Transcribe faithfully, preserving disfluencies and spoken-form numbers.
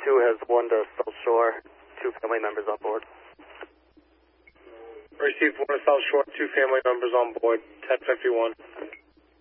two has one to South Shore, two family members on board. Received one to South Shore, two family members on board, ten fifty-one.